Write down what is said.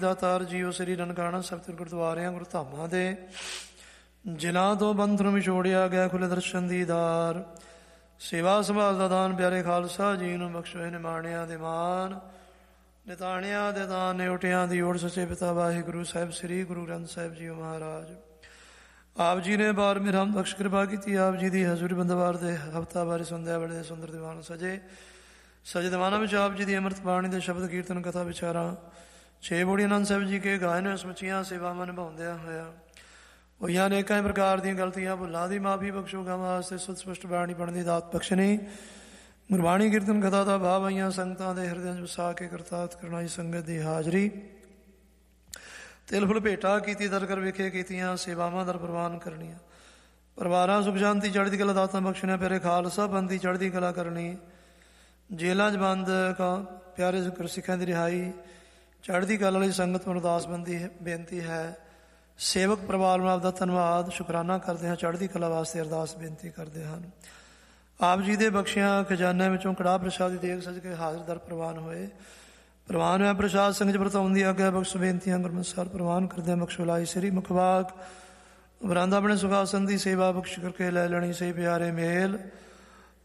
ਦਾਤਾਰ JIO ਸ੍ਰੀ ਨਨਕਾਣਾ ਸਾਹਿਬ ਤੇ ਗੁਰਦੁਆਰਿਆਂ ਗੁਰਧਾਮਾਂ ਦੇ ਜਿਨ੍ਹਾਂ ਤੋਂ ਬੰਧਨ ਵਿਛੋੜਿਆ ਗਿਆ ਖੁੱਲੇ ਦਰਸ਼ਨ ਦੀਦਾਰ ਸੇਵਾ ਸੰਭਾਲ ਦਾ ਦਾਨ ਪਿਆਰੇ ਖਾਲਸਾ ਜੀ ਨੂੰ ਬਖਸ਼ੋ ਨਿਮਾਣਿਆਂ ਦੇ ਮਾਨ ਨਿਤਾਣਿਆਂ ਦੇ ਦਾਨ ਨਿਉਟਿਆਂ ਦੀ ਓਟ ਸੱਚੇ ਪਿਤਾ ਵਾਹਿਗੁਰੂ ਸਾਹਿਬ ਸ੍ਰੀ ਗੁਰੂ ਗ੍ਰੰਥ ਸਾਹਿਬ ਜੀ ਮਹਾਰਾਜ ਆਪ ਜੀ ਨੇ ਬਾਰ ਮੇਰਾ ਬਖਸ਼ ਕਿਰਪਾ ਕੀਤੀ। ਆਪ ਜੀ ਦੀ ਹਜ਼ੂਰੀ ਬੰਦਵਾਰ ਦੇ ਹਫ਼ਤਾ ਬਾਰੇ ਸੰਧਿਆ ਵੇਲੇ ਦੇ ਸੁੰਦਰ ਦੀਵਾਨ ਸਜੇ ਦੀਵਾਨਾਂ ਵਿੱਚ ਆਪ ਜੀ ਦੀ ਅੰਮ੍ਰਿਤ ਬਾਣੀ ਦੇ ਸ਼ਬਦ ਕੀਰਤਨ ਕਥਾ ਵਿਚਾਰਾਂ 6 ਬੋੜੀ ਆਨੰਦ ਸਾਹਿਬ ਜੀ ਕੇ ਗਾਏ ਨੇ ਸਮੁੱਚੀਆਂ ਸੇਵਾਵਾਂ ਨਿਭਾਉਂਦਿਆਂ ਹੋਇਆ ਹੋਈਆਂ ਅਨੇਕਾਂ ਪ੍ਰਕਾਰ ਦੀਆਂ ਗਲਤੀਆਂ ਭੁੱਲਾਂ ਦੀ ਮਾਫੀ ਬਖਸ਼ੋ ਗਾਵਾਂ ਵਾਸਤੇ ਸੁਧ ਸਪਸ਼ਟ ਬਾਣੀ ਪੜ੍ਹਨ ਦੀ ਦਾਤ ਬਖਸ਼ਣੀ। ਗੁਰਬਾਣੀ ਕੀਰਤਨ ਕਥਾ ਦਾ ਭਾਵ ਆਈਆਂ ਸੰਗਤਾਂ ਦੇ ਹਿਰਦਿਆਂ 'ਚ ਵਸਾ ਕੇ ਕਰਤਾਰਤ ਕਰਨਾਈ ਸੰਗਤ ਦੀ ਹਾਜ਼ਰੀ ਤਿਲ ਫੁੱਲ ਭੇਟਾ ਕੀਤੀ ਦਰ ਕਰ ਵਿਖੇ ਕੀਤੀਆਂ ਸੇਵਾਵਾਂ ਦਰ ਪ੍ਰਵਾਨ ਕਰਨੀਆਂ ਪਰਿਵਾਰਾਂ ਸੁਖ ਸ਼ਾਂਤੀ ਚੜ੍ਹਦੀ ਕਲਾ ਦਾਤਾਂ ਬਖਸ਼ਣਿਆ ਪਿਆਰੇ ਖਾਲਸਾ ਬੰਦੀ ਚੜ੍ਹਦੀ ਕਲਾ ਕਰਨੀ ਜੇਲਾਂ 'ਚ ਬੰਦ ਪਿਆਰੇ ਗੁਰਸਿੱਖਾਂ ਦੀ ਰਿਹਾਈ ਚੜ੍ਹਦੀ ਕਲਾ ਵਾਲੀ ਸੰਗਤ ਨੂੰ ਅਰਦਾਸ ਬੇਨਤੀ ਹੈ। ਸੇਵਕ ਪਰਿਵਾਰ ਨੂੰ ਆਪ ਦਾ ਧੰਨਵਾਦ ਸ਼ੁਕਰਾਨਾ ਕਰਦੇ ਹਾਂ। ਚੜ੍ਹਦੀ ਕਲਾ ਵਾਸਤੇ ਅਰਦਾਸ ਬੇਨਤੀ ਕਰਦੇ ਹਨ। ਆਪ ਜੀ ਦੇ ਬਖਸ਼ਿਆਂ ਖਜ਼ਾਨਿਆਂ ਵਿੱਚੋਂ ਕੜਾਹ ਪ੍ਰਸ਼ਾਦ ਦੀ ਦੇਗ ਸਜ ਕੇ ਹਾਜ਼ਰ ਦਰ ਪ੍ਰਵਾਨ ਹੋਏ। ਪ੍ਰਵਾਨ ਹੋਇਆ ਪ੍ਰਸ਼ਾਦ ਸੰਗਤ ਵਰਤਾਉਣ ਦੀ ਆਗਿਆ ਬਖਸ਼ ਬੇਨਤੀਆਂ ਗੁਰਮਤਿ ਪ੍ਰਵਾਨ ਕਰਦੇ ਬਖਸ਼ੋ ਲਾਈ ਸ੍ਰੀ ਮੁਖਵਾਕ ਉਬਰਾਂਦਾ ਆਪਣੇ ਸੁਖਾਸਨ ਦੀ ਸੇਵਾ ਬਖਸ਼ ਕਰਕੇ ਲੈ ਲੈਣੀ ਸਹੀ ਪਿਆਰੇ ਮੇਲ